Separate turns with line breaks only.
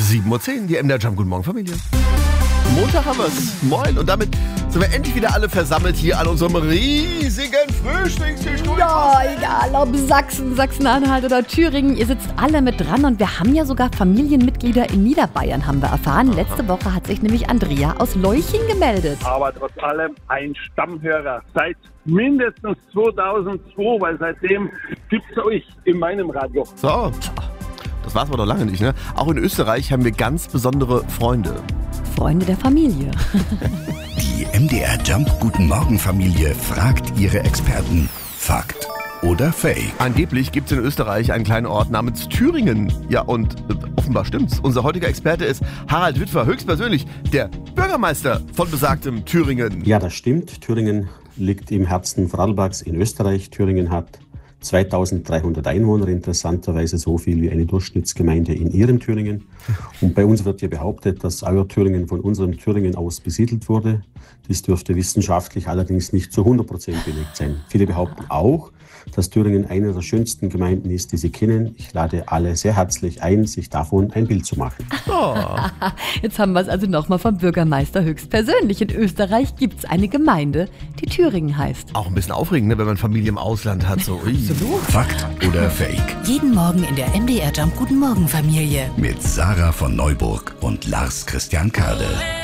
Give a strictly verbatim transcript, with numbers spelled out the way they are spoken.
sieben Uhr zehn, die M D R Jump. Guten Morgen, Familie. Montag haben wir es. Moin. Und damit sind wir endlich wieder alle versammelt hier an unserem riesigen Frühstückstisch.
Ja, egal ob Sachsen, Sachsen-Anhalt oder Thüringen, ihr sitzt alle mit dran und wir haben ja sogar Familienmitglieder in Niederbayern, haben wir erfahren. Letzte Woche hat sich nämlich Andrea aus Leuching gemeldet.
Aber trotz allem ein Stammhörer seit mindestens zweitausendzwei, weil seitdem gibt es euch in meinem Radio.
So, das war's aber noch lange nicht, ne? Auch in Österreich haben wir ganz besondere Freunde.
Freunde der Familie.
Die M D R Jump Guten Morgen Familie fragt ihre Experten. Fakt oder Fake?
Angeblich gibt es in Österreich einen kleinen Ort namens Thüringen. Ja, und äh, offenbar stimmt's. Unser heutiger Experte ist Harald Witwer, höchstpersönlich der Bürgermeister von besagtem Thüringen.
Ja, das stimmt. Thüringen liegt im Herzen Vorarlbergs in Österreich. Thüringen hat zweitausenddreihundert Einwohner, interessanterweise so viel wie eine Durchschnittsgemeinde in ihrem Thüringen. Und bei uns wird ja behauptet, dass euer Thüringen von unserem Thüringen aus besiedelt wurde. Dies dürfte wissenschaftlich allerdings nicht zu hundert Prozent belegt sein. Viele behaupten auch, dass Thüringen eine der schönsten Gemeinden ist, die sie kennen. Ich lade alle sehr herzlich ein, sich davon ein Bild zu machen.
Oh.
Jetzt haben wir es also nochmal vom Bürgermeister höchstpersönlich. In Österreich gibt es eine Gemeinde, die Thüringen heißt.
Auch ein bisschen aufregend, ne, wenn man Familie im Ausland hat. So.
Absolut.
Fakt oder Fake?
Jeden Morgen in der M D R Jump Guten Morgen Familie.
Mit Sarah von Neuburg und Lars Christian Kade.